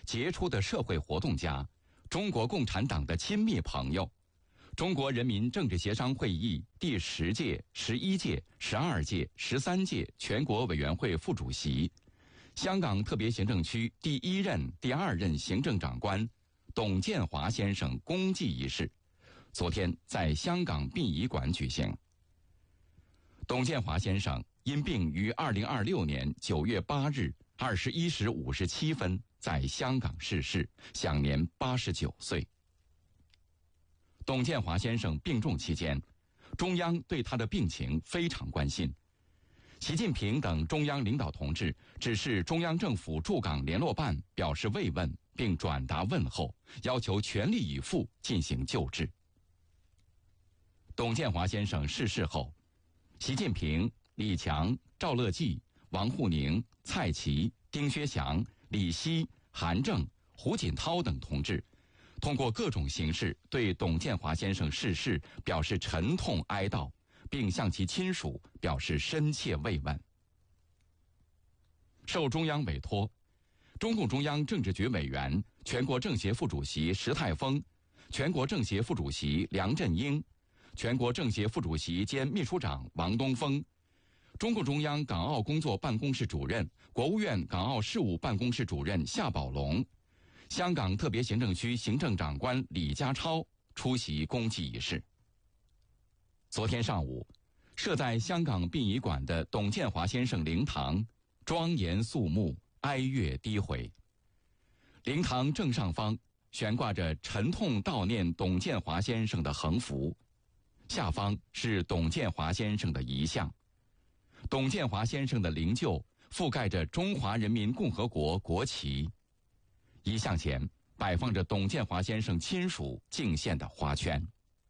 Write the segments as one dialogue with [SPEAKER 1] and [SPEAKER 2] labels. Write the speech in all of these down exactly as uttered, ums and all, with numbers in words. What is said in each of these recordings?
[SPEAKER 1] 杰出的社会活动家，中国共产党的亲密朋友，中国人民政治协商会议第十届、十一届、十二届、十三届全国委员会副主席，香港特别行政区第一任、第二任行政长官董建华先生公祭仪式，昨天在香港殡仪馆举行。董建华先生因病于二零二六年九月八日二十一时五十七分在香港逝世，享年八十九岁。董建华先生病重期间，中央对他的病情非常关心。习近平等中央领导同志指示中央政府驻港联络办表示慰问，并转达问候，要求全力以赴进行救治。董建华先生逝世后，习近平、李强、赵乐际、王沪宁、蔡奇、丁薛祥、李希、韩正、胡锦涛等同志通过各种形式对董建华先生逝世表示沉痛哀悼，并向其亲属表示深切慰问。受中央委托，中共中央政治局委员、全国政协副主席石泰峰、全国政协副主席梁振英、全国政协副主席兼秘书长王东峰、中共中央港澳工作办公室主任、国务院港澳事务办公室主任夏宝龙、香港特别行政区行政长官李家超出席公祭仪式。昨天上午，设在香港殡仪馆的董建华先生灵堂庄严肃穆，哀乐低回。灵堂正上方悬挂着沉痛悼念董建华先生的横幅，下方是董建华先生的遗像。董建华先生的灵柩覆盖着中华人民共和国国旗，遗像前摆放着董建华先生亲属敬献的花圈。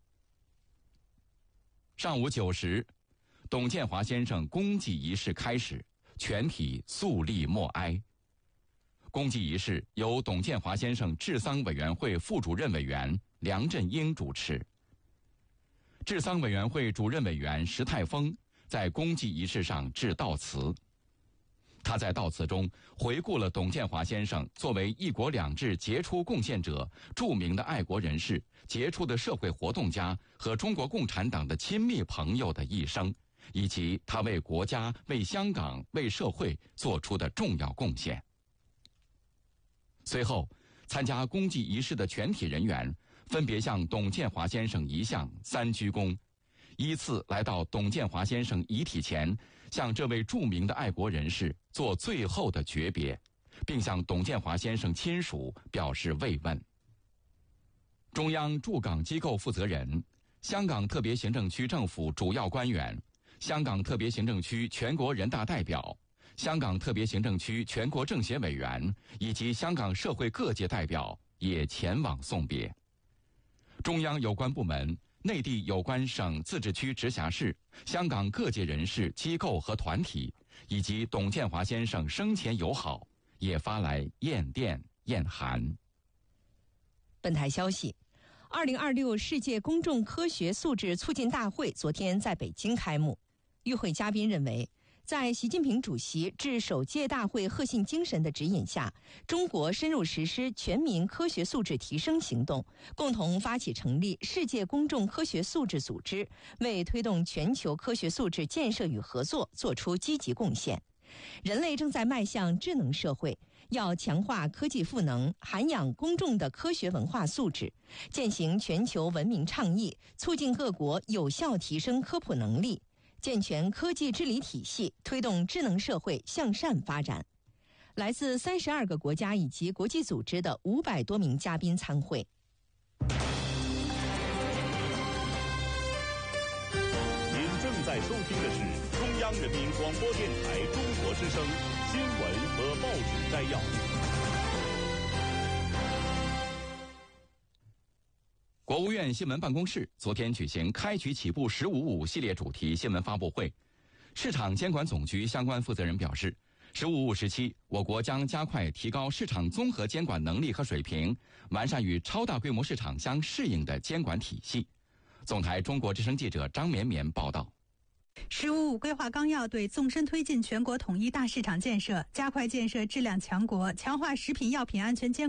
[SPEAKER 1] 上午九时，董建华先生公祭仪式开始，全体肃立默哀。公祭仪式由董建华先生治丧委员会副主任委员梁振英主持。治丧委员会主任委员石泰峰在公祭仪式上致悼词。他在悼词中回顾了董建华先生作为一国两制杰出贡献者、著名的爱国人士、杰出的社会活动家和中国共产党的亲密朋友的一生，以及他为国家、为香港、为社会做出的重要贡献。随后，参加公祭仪式的全体人员分别向董建华先生遗像三鞠躬，依次来到董建华先生遗体前，向这位著名的爱国人士做最后的诀别，并向董建华先生亲属表示慰问。中央驻港机构负责人、香港特别行政区政府主要官员、香港特别行政区全国人大代表、香港特别行政区全国政协委员以及香港社会各界代表也前往送别。中央有关部门、内地有关省、自治区、直辖市、香港各界人士、机构和团体，以及董建华先生生前友好，也发来唁电、唁函。
[SPEAKER 2] 本台消息，二零二六世界公众科学素质促进大会昨天在北京开幕。与会嘉宾认为，在习近平主席致首届大会贺信精神的指引下，中国深入实施全民科学素质提升行动，共同发起成立世界公众科学素质组织，为推动全球科学素质建设与合作做出积极贡献。人类正在迈向智能社会，要强化科技赋能，涵养公众的科学文化素质，践行全球文明倡议，促进各国有效提升科普能力，健全科技治理体系，推动智能社会向善发展。来自三十二个国家以及国际组织的五百多名嘉宾参会。
[SPEAKER 3] 您正在收听的是中央人民广播电台中国之声新闻和报纸摘要。
[SPEAKER 1] 国务院新闻办公室昨天举行开局起步十五五系列主题新闻发布会。市场监管总局相关负责人表示，十五五时期，我国将加快提高市场综合监管能力和水平，完善与超大规模市场相适应的监管体系。总台中国之声记者张绵绵报道。
[SPEAKER 4] 十五五规划纲要对纵深推进全国统一大市场建设、加快建设质量强国、强化食品药品安全监